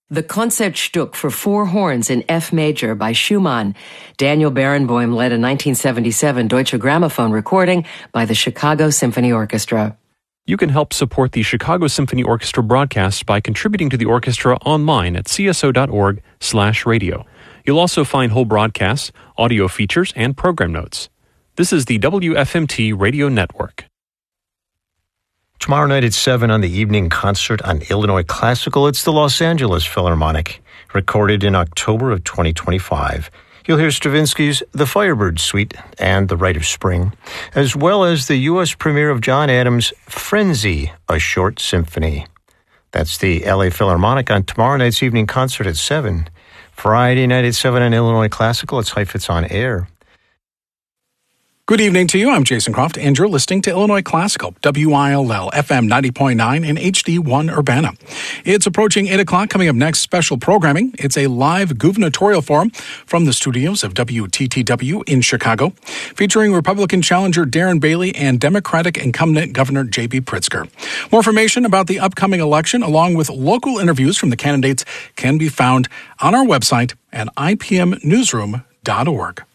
The Concertstück for four horns in F major by Schumann. Daniel Barenboim led a 1977 Deutsche Grammophon recording by the Chicago Symphony Orchestra. You can help support the Chicago Symphony Orchestra broadcast by contributing to the orchestra online at cso.org/radio. You'll also find whole broadcasts, audio features, and program notes. This is the WFMT Radio Network. Tomorrow night at 7 on the evening concert on Illinois Classical, it's the Los Angeles Philharmonic, recorded in October of 2025. You'll hear Stravinsky's The Firebird Suite and The Rite of Spring, as well as the U.S. premiere of John Adams' Frenzy, a Short Symphony. That's the L.A. Philharmonic on tomorrow night's evening concert at 7. Friday night at 7 on Illinois Classical, it's Heifetz on Air. Good evening to you. I'm Jason Croft, and you're listening to Illinois Classical, WILL, FM 90.9 and HD1 Urbana. It's approaching 8 o'clock. Coming up next, special programming. It's a live gubernatorial forum from the studios of WTTW in Chicago, featuring Republican challenger Darren Bailey and Democratic incumbent Governor J.B. Pritzker. More information about the upcoming election, along with local interviews from the candidates, can be found on our website at ipmnewsroom.org.